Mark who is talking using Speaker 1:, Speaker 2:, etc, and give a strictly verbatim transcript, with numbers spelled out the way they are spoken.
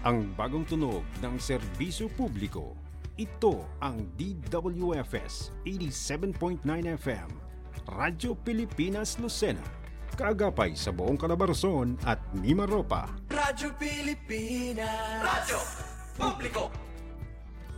Speaker 1: Ang bagong tunog ng serbisyo publiko. Ito ang D W F S eighty-seven point nine F M, Radyo Pilipinas Lucena. Kaagapay sa buong Calabarzon at Mimaropa.
Speaker 2: Radyo Pilipinas, Radyo Publiko.